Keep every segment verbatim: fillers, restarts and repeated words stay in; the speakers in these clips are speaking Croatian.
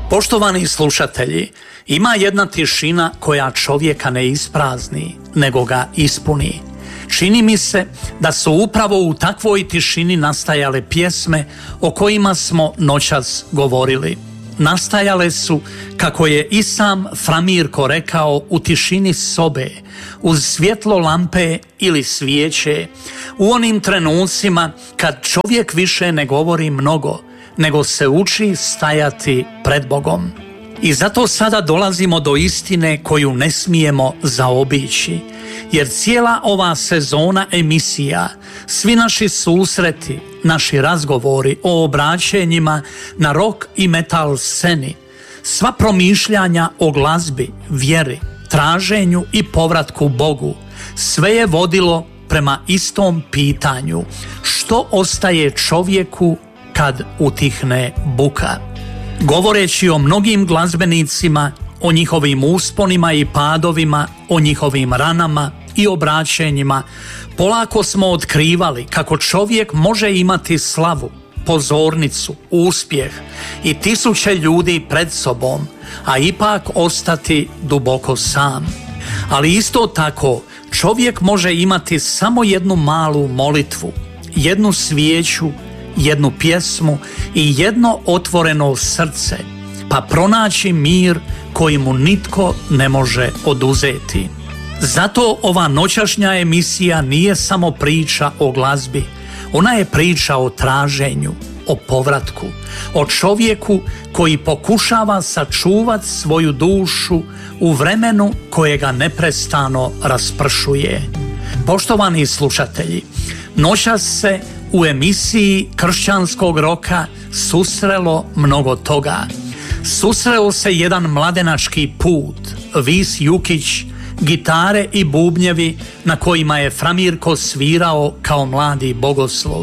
Poštovani slušatelji, ima jedna tišina koja čovjeka ne isprazni, nego ga ispuni. Čini mi se da su upravo u takvoj tišini nastajale pjesme o kojima smo noćas govorili. Nastajale su, kako je i sam Fra Mirko rekao, u tišini sobe, uz svjetlo lampe ili svijeće, u onim trenucima kad čovjek više ne govori mnogo, nego se uči stajati pred Bogom. I zato sada dolazimo do istine koju ne smijemo zaobići, jer cijela ova sezona emisija, svi naši susreti, naši razgovori o obraćenjima na rock i metal sceni, sva promišljanja o glazbi, vjeri, traženju i povratku Bogu, sve je vodilo prema istom pitanju: što ostaje čovjeku kad utihne buka? Govoreći o mnogim glazbenicima, o njihovim usponima i padovima, o njihovim ranama i obraćenjima, polako smo otkrivali kako čovjek može imati slavu, pozornicu, uspjeh i tisuće ljudi pred sobom, a ipak ostati duboko sam. Ali isto tako čovjek može imati samo jednu malu molitvu, jednu svijeću, jednu pjesmu i jedno otvoreno srce, pa pronaći mir koji mu nitko ne može oduzeti. Zato ova noćašnja emisija nije samo priča o glazbi, ona je priča o traženju, o povratku, o čovjeku koji pokušava sačuvati svoju dušu u vremenu kojega neprestano raspršuje. Poštovani slušatelji, noćas se u emisiji kršćanskog roka susrelo mnogo toga. Susreo se jedan mladenački put, Vis Jukić, gitare i bubnjevi na kojima je Fra Mirko svirao kao mladi bogoslov.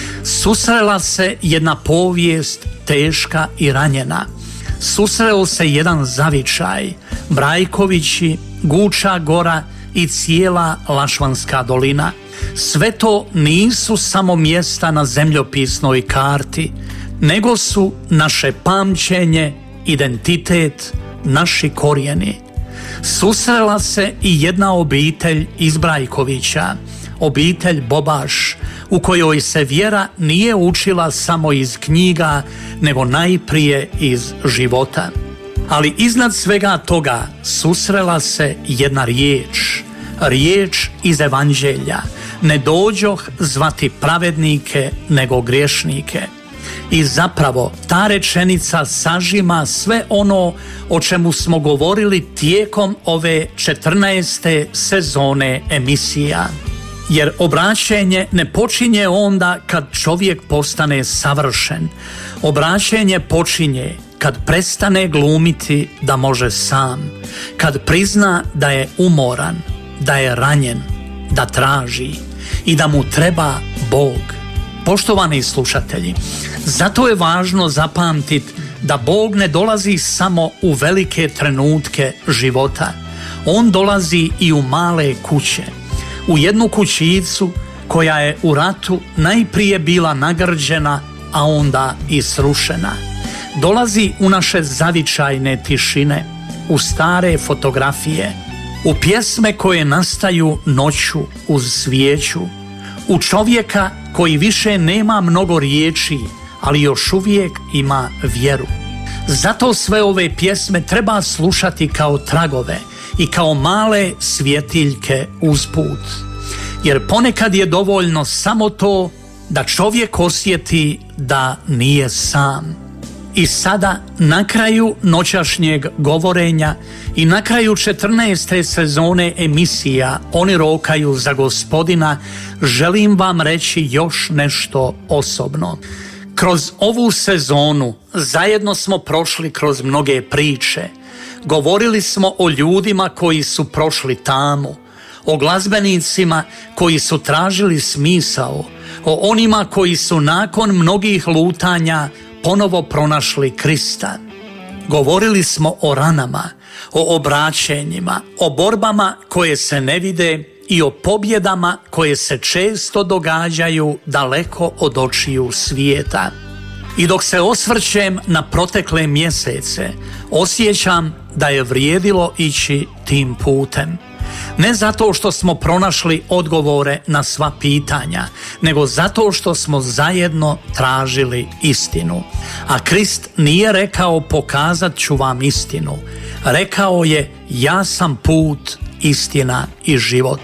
Susrela se jedna povijest teška i ranjena. Susreo se jedan zavičaj, Brajkovići, Guča Gora i cijela Lašvanska dolina. Sve to nisu samo mjesta na zemljopisnoj karti, nego su naše pamćenje, identitet, naši korijeni. Susrela se i jedna obitelj iz Brajkovića, obitelj Bobaš, u kojoj se vjera nije učila samo iz knjiga, nego najprije iz života. Ali iznad svega toga susrela se jedna riječ, riječ iz Evanđelja: ne dođoh zvati pravednike, nego griješnike. I zapravo ta rečenica sažima sve ono o čemu smo govorili tijekom ove četrnaeste sezone emisija. Jer obraćenje ne počinje onda kad čovjek postane savršen. Obraćenje počinje kad prestane glumiti da može sam, kad prizna da je umoran, da je ranjen, da traži i da mu treba Bog. Poštovani slušatelji, zato je važno zapamtiti da Bog ne dolazi samo u velike trenutke života. On dolazi i u male kuće, u jednu kućicu koja je u ratu najprije bila nagrđena, a onda i srušena. Dolazi u naše zavičajne tišine, u stare fotografije, u pjesme koje nastaju noću uz svijeću, u čovjeka koji više nema mnogo riječi, ali još uvijek ima vjeru. Zato sve ove pjesme treba slušati kao tragove i kao male svjetiljke usput. Jer ponekad je dovoljno samo to da čovjek osjeti da nije sam. I sada, na kraju noćašnjeg govorenja i na kraju četrnaeste sezone emisija Oni rokaju za Gospodina, želim vam reći još nešto osobno. Kroz ovu sezonu zajedno smo prošli kroz mnoge priče. Govorili smo o ljudima koji su prošli tamu, o glazbenicima koji su tražili smisao, o onima koji su nakon mnogih lutanja ponovo pronašli Krista. Govorili smo o ranama, o obraćenjima, o borbama koje se ne vide i o pobjedama koje se često događaju daleko od očiju svijeta. I dok se osvrćem na protekle mjesece, osjećam da je vrijedilo ići tim putem. Ne zato što smo pronašli odgovore na sva pitanja, nego zato što smo zajedno tražili istinu. A Krist nije rekao pokazat ću vam istinu. Rekao je ja sam put, istina i život.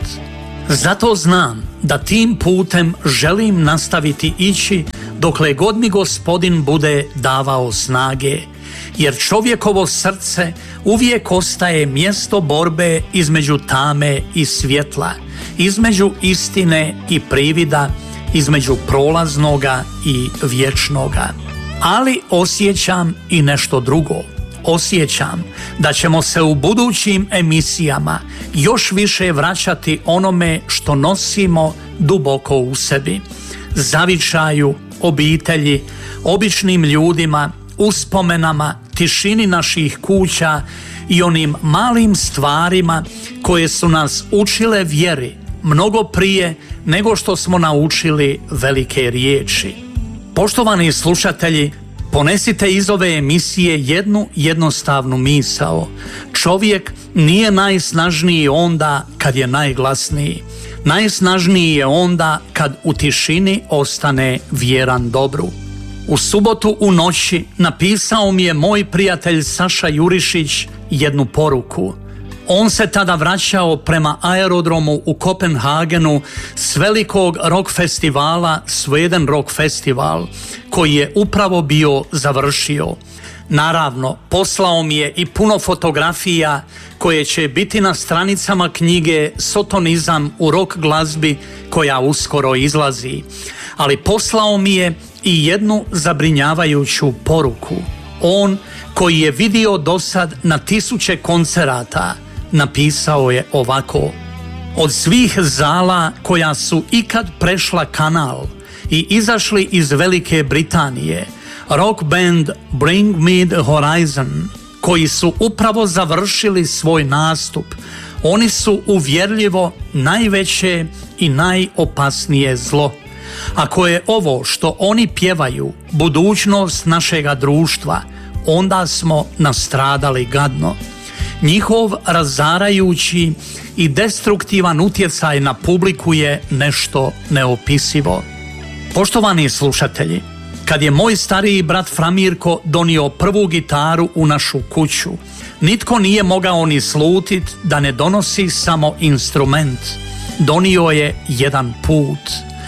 Zato znam da tim putem želim nastaviti ići dokle god mi Gospodin bude davao snage, jer čovjekovo srce uvijek ostaje mjesto borbe između tame i svjetla, između istine i privida, između prolaznoga i vječnoga. Ali osjećam i nešto drugo. Osjećam da ćemo se u budućim emisijama još više vraćati onome što nosimo duboko u sebi. Zavičaju, obitelji, običnim ljudima, uspomenama, tišini naših kuća i onim malim stvarima koje su nas učile vjeri mnogo prije nego što smo naučili velike riječi. Poštovani slušatelji, ponesite iz ove emisije jednu jednostavnu misao. Čovjek nije najsnažniji onda kad je najglasniji. Najsnažniji je onda kad u tišini ostane vjeran dobru. U subotu u noći napisao mi je moj prijatelj Saša Jurišić jednu poruku. On se tada vraćao prema aerodromu u Kopenhagenu s velikog rock festivala Sweden Rock Festival, koji je upravo bio završio. Naravno, poslao mi je i puno fotografija koje će biti na stranicama knjige Sotonizam u rock glazbi koja uskoro izlazi. Ali poslao mi je i jednu zabrinjavajuću poruku. On, koji je vidio dosad na tisuće koncerata, napisao je ovako: od svih zala koja su ikad prešla kanal i izašli iz Velike Britanije, rock band Bring Me the Horizon, koji su upravo završili svoj nastup, oni su uvjerljivo najveće i najopasnije zlo. Ako je ovo što oni pjevaju budućnost našega društva, onda smo nastradali gadno. Njihov razarajući i destruktivan utjecaj na publiku je nešto neopisivo. Poštovani slušatelji, kad je moj stariji brat Framirko donio prvu gitaru u našu kuću, nitko nije mogao ni slutit da ne donosi samo instrument. Donio je jedan put.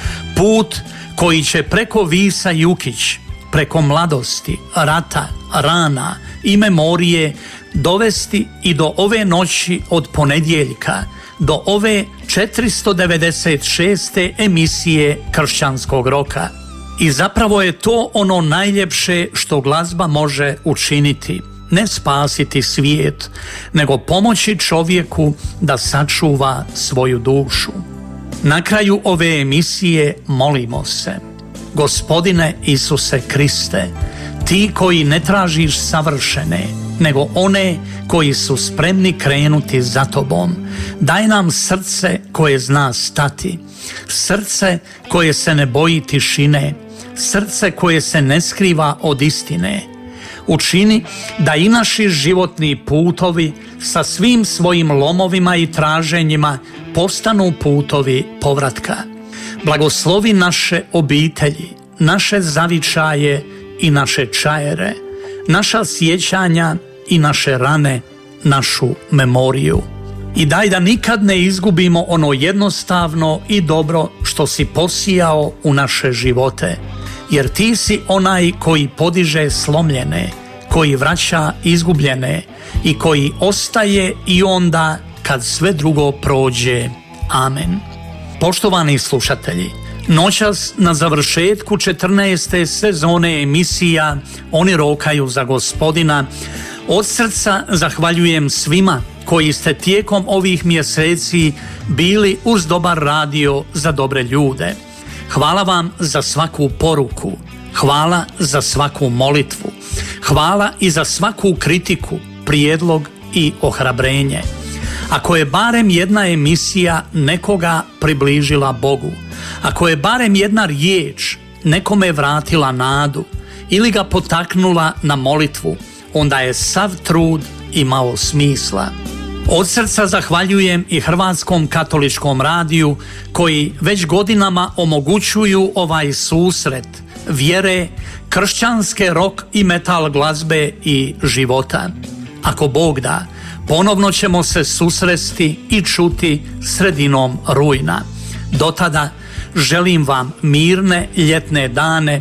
Put koji će preko Visa Jukić, preko mladosti, rata, rana i memorije dovesti i do ove noći od ponedjeljka, do ove četiristo devedeset šeste emisije kršćanskog roka. I zapravo je to ono najljepše što glazba može učiniti. Ne spasiti svijet, nego pomoći čovjeku da sačuva svoju dušu. Na kraju ove emisije molimo se: Gospodine Isuse Kriste, ti koji ne tražiš savršene, nego one koji su spremni krenuti za tobom, daj nam srce koje zna stati, srce koje se ne boji tišine, srce koje se ne skriva od istine. Učini da i naši životni putovi sa svim svojim lomovima i traženjima postanu putovi povratka. Blagoslovi naše obitelji, naše zavičaje i naše čajere, naša sjećanja i naše rane, našu memoriju. I daj da nikad ne izgubimo ono jednostavno i dobro što si posijao u naše živote, jer ti si onaj koji podiže slomljene, koji vraća izgubljene i koji ostaje i onda kad sve drugo prođe. Amen. Poštovani slušatelji, noćas na završetku četrnaeste sezone emisija Oni rokaju za Gospodina, od srca zahvaljujem svima koji ste tijekom ovih mjeseci bili uz dobar radio za dobre ljude. Hvala vam za svaku poruku, hvala za svaku molitvu, hvala i za svaku kritiku, prijedlog i ohrabrenje. Ako je barem jedna emisija nekoga približila Bogu, ako je barem jedna riječ nekome vratila nadu ili ga potaknula na molitvu, onda je sav trud imao smisla. Od srca zahvaljujem i Hrvatskom katoličkom radiju koji već godinama omogućuju ovaj susret vjere, kršćanske rock i metal glazbe i života. Ako Bog da, ponovno ćemo se susresti i čuti sredinom rujna. Do tada želim vam mirne ljetne dane